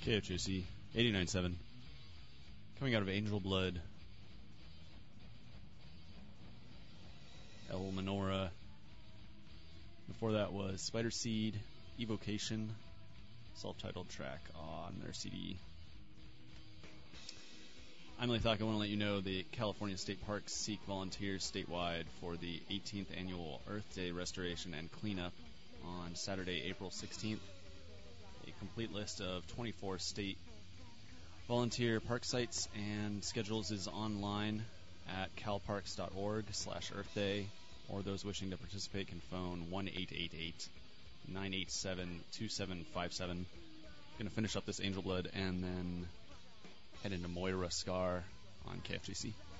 KFJC 89.7. Coming out of Angel Blood, El Menorah. Before that was Spider Seed, Evocation, self-titled track on their CD. I'm Lee Thok. I want to let you know the California State Parks seek volunteers statewide for the 18th Annual Earth Day Restoration and Cleanup on Saturday, April 16th. A complete list of 24 state volunteer park sites and schedules is online at calparks.org/Earth Day, or those wishing to participate can phone 1-888-987-2757. Going to finish up this Angel Blood and then head into Moira Scar on KFGC.